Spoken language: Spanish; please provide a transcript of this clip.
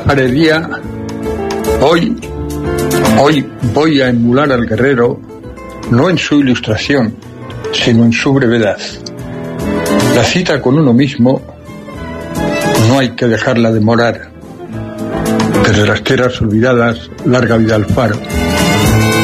Heredia, hoy voy a emular al guerrero, no en su ilustración, sino en su brevedad. La cita con uno mismo no hay que dejarla demorar. Desde las tierras olvidadas, larga vida al faro.